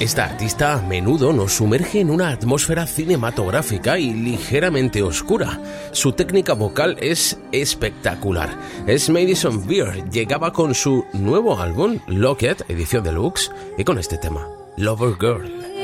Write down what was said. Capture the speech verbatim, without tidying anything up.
Esta artista a menudo nos sumerge en una atmósfera cinematográfica y ligeramente oscura. Su técnica vocal es espectacular. Es Madison Beer, llegaba con su nuevo álbum, Locket, edición deluxe, y con este tema, Lover Girl.